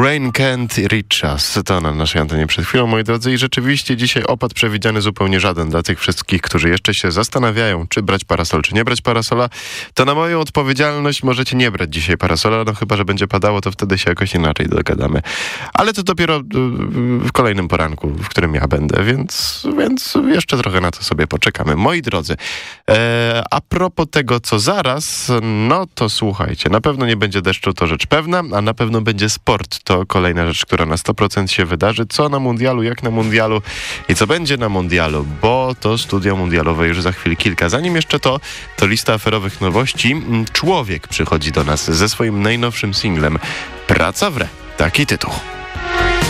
Rain Can't Reach Us. To na naszej antenie przed chwilą, moi drodzy. I rzeczywiście dzisiaj opad przewidziany zupełnie żaden dla tych wszystkich, którzy jeszcze się zastanawiają, czy brać parasol, czy nie brać parasola. To na moją odpowiedzialność możecie nie brać dzisiaj parasola, no chyba że będzie padało, to wtedy się jakoś inaczej dogadamy. Ale to dopiero w kolejnym poranku, w którym ja będę, więc jeszcze trochę na to sobie poczekamy. Moi drodzy, a propos tego, co zaraz, no to słuchajcie, na pewno nie będzie deszczu, to rzecz pewna, a na pewno będzie sport. To kolejna rzecz, która na 100% się wydarzy. Co na mundialu, jak na mundialu i co będzie na mundialu, bo to studio mundialowe już za chwilę kilka. Zanim jeszcze to lista aferowych nowości. Człowiek przychodzi do nas ze swoim najnowszym singlem Praca w re. Taki tytuł.